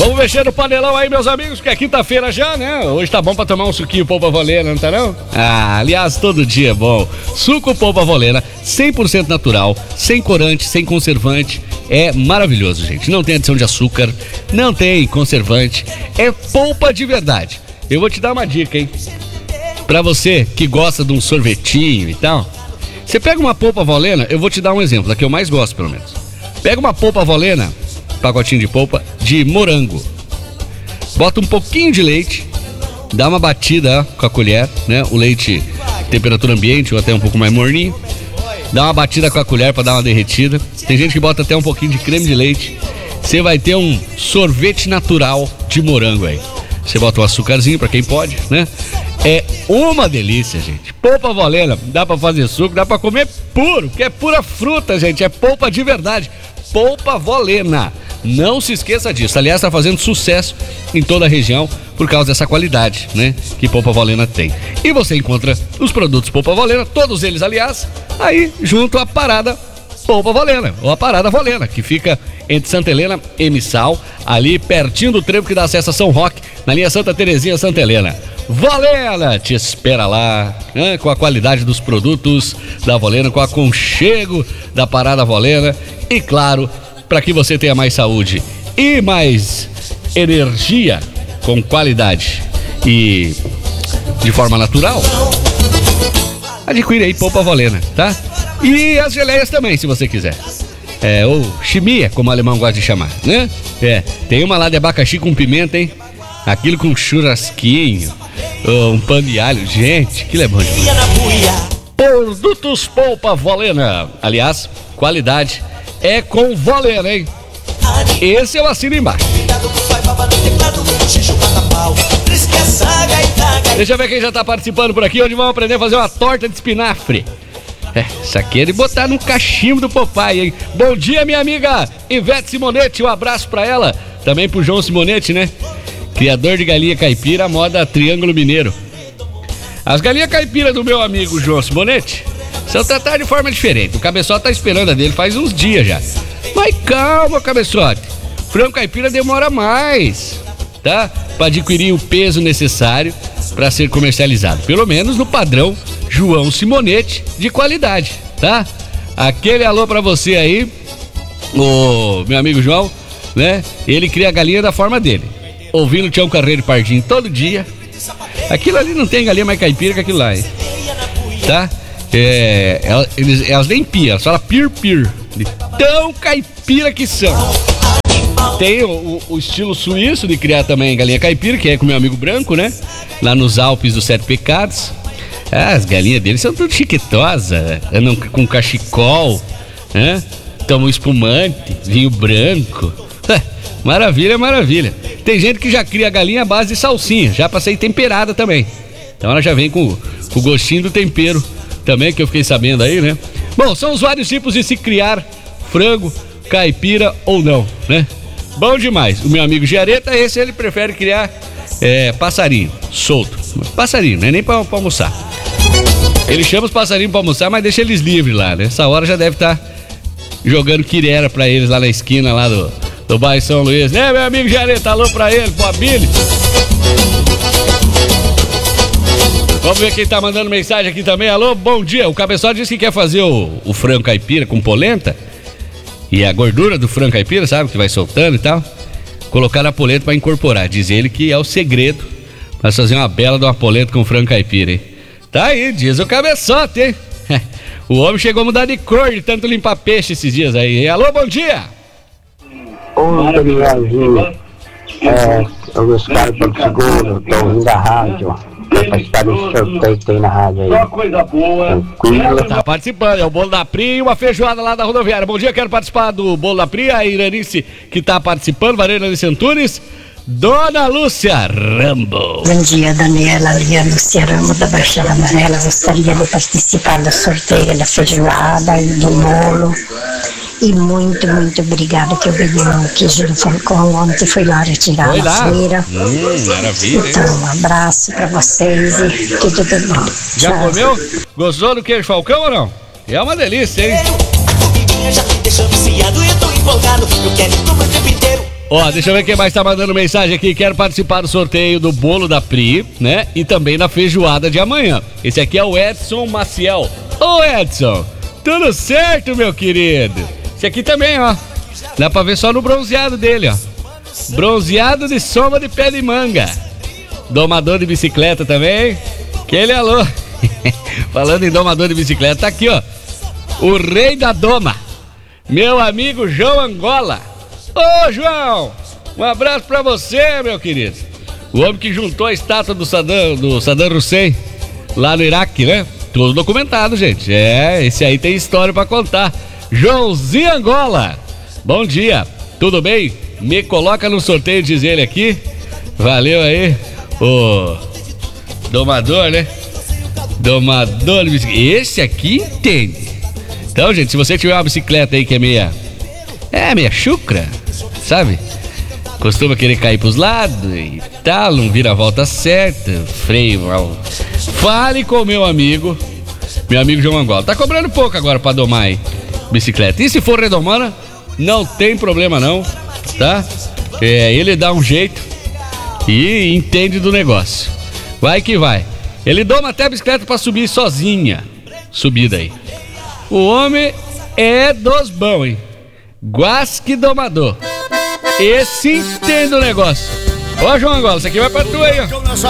Vamos mexer no panelão aí, meus amigos, que é quinta-feira já, né? Hoje tá bom pra tomar um suquinho polpa volena, não tá não? Ah, aliás, todo dia é bom. Suco polpa volena, 100% natural, sem corante, sem conservante. É maravilhoso, gente. Não tem adição de açúcar, não tem conservante. É polpa de verdade. Eu vou te dar uma dica, hein? Pra você que gosta de um sorvetinho e tal, você pega uma polpa volena, eu vou te dar um exemplo, da que eu mais gosto, pelo menos. Pega uma polpa volena, pacotinho de polpa de morango, bota um pouquinho de leite, dá uma batida com a colher, né? O leite temperatura ambiente ou até um pouco mais morninho, dá uma batida com a colher para dar uma derretida. Tem gente que bota até um pouquinho de creme de leite. Você vai ter um sorvete natural de morango aí. Você bota um açúcarzinho para quem pode, né? É uma delícia, gente. Polpa volena, dá para fazer suco, dá para comer puro, que é pura fruta, gente. É polpa de verdade. Polpa volena. Não se esqueça disso. Aliás, está fazendo sucesso em toda a região por causa dessa qualidade, né? Que polpa volena tem. E você encontra os produtos polpa volena, todos eles, aliás, aí junto à parada polpa volena, ou a parada volena, que fica entre Santa Helena e Missal, ali pertinho do trevo que dá acesso a São Roque, na linha Santa Terezinha, Santa Helena. Volena te espera lá, né? Com a qualidade dos produtos da Volena, com o aconchego da parada Volena e, claro, para que você tenha mais saúde e mais energia com qualidade e de forma natural, adquire aí polpa volena, tá? E as geleias também, se você quiser. Ou chimia, como o alemão gosta de chamar, né? Tem uma lá de abacaxi com pimenta, hein? Aquilo com churrasquinho, um pão de alho. Gente, aquilo é bom demais. Produtos polpa volena. Aliás, qualidade é com volena, hein? Esse eu assino embaixo. Deixa eu ver quem já tá participando por aqui. Hoje vamos aprender a fazer uma torta de espinafre. Isso aqui é de botar no cachimbo do papai, hein? Bom dia, minha amiga Ivete Simonetti. Um abraço pra ela. Também pro João Simonetti, né? Criador de galinha caipira, moda Triângulo Mineiro. As galinhas caipiras do meu amigo João Simonetti são tratadas de forma diferente. O cabeçote tá esperando a dele faz uns dias já. Mas calma, cabeçote. Frango caipira demora mais, tá? Para adquirir o peso necessário para ser comercializado. Pelo menos no padrão João Simonetti de qualidade, tá? Aquele alô para você aí, o meu amigo João, né? Ele cria a galinha da forma dele. Ouvindo o Tião Carreiro Pardinho todo dia. Aquilo ali não tem galinha mais caipira que aquilo lá, hein? Tá? Elas nem pia, elas falam pir-pir. De tão caipira que são. Tem o estilo suíço de criar também galinha caipira, que é com meu amigo branco, né? Lá nos Alpes dos Sete Pecados. As galinhas deles são tudo chiquitosas, andam com cachecol, né? Tomam espumante, vinho branco. Maravilha, maravilha. Tem gente que já cria a galinha à base de salsinha, já pra ser temperada também. Então ela já vem com o gostinho do tempero também, que eu fiquei sabendo aí, né? Bom, são os vários tipos de se criar frango, caipira ou não, né? Bom demais. O meu amigo Giareta, esse ele prefere criar passarinho, solto. Passarinho, não é nem pra almoçar. Ele chama os passarinhos pra almoçar, mas deixa eles livres lá, né? Essa hora já deve estar jogando quirera pra eles lá na esquina lá do bairro São Luís. Né, meu amigo Giareta? Alô pra ele, pro Abílio. Vamos ver quem tá mandando mensagem aqui também. Alô, bom dia. O cabeçote disse que quer fazer o frango caipira com polenta. E a gordura do frango caipira, sabe? Que vai soltando e tal. Colocar na polenta pra incorporar. Diz ele que é o segredo pra fazer uma bela de uma polenta com frango caipira, hein? Tá aí, diz o cabeçote, hein? O homem chegou a mudar de cor de tanto limpar peixe esses dias aí. Alô, bom dia. Ô, Danielzinho. Eu Luiz Carlos Porto Seguro. Tô ouvindo a rádio. Pra participar desse sorteio que tem na rádio aí. Só coisa boa. Tá participando, é o Bolo da Pri e uma feijoada lá da rodoviária. Bom dia, quero participar do Bolo da Pri, a Iranice que tá participando, Varela Iranice Antunes. Dona Lúcia Rambo. Bom dia, Daniela, Lúcia Rambo da Baixada Amarela. Gostaria de participar do sorteio da feijoada e do bolo. E muito, muito obrigada, que eu ganhei um queijo do Falcão ontem, fui lá retirar na feira. Maravilha. Então, um abraço pra vocês e tudo de bom. Já Tchau. comeu? Gostou do queijo Falcão ou não? É uma delícia, hein? A comidinha já me deixou viciado e eu tô empolgado. Eu quero comer o tempo inteiro. Ó, deixa eu ver quem mais tá mandando mensagem aqui. Quero participar do sorteio do bolo da Pri, né? E também da feijoada de amanhã. Esse aqui é o Edson Maciel. Ô, Edson, tudo certo, meu querido? Esse aqui também, ó. Dá pra ver só no bronzeado dele, ó. Bronzeado de sombra de pé de manga. Domador de bicicleta também. Aquele alô. Falando em domador de bicicleta, tá aqui, ó. O rei da doma. Meu amigo João Angola. Ô, João, um abraço pra você, meu querido. O homem que juntou a estátua do Saddam Hussein lá no Iraque, né? Tudo documentado, gente. Esse aí tem história pra contar. Joãozinho Angola. Bom dia, tudo bem? Me coloca no sorteio, diz ele aqui. Valeu aí, o domador, né? Domador de bicicleta. Esse aqui entende. Então, gente, se você tiver uma bicicleta aí que é meia chucra, sabe? Costuma querer cair pros lados e tal, não vira a volta certa, freio mal. Fale com o meu amigo João Angola. Tá cobrando pouco agora pra domar aí bicicleta. E se for redomana, não tem problema não, tá? Ele dá um jeito e entende do negócio. Vai que vai. Ele doma até a bicicleta pra subir sozinha. Subida aí. O homem é dos bons, hein? Guasque domador. Esse entende o negócio. Ó, João Angola, isso aqui vai pra tu aí, ó.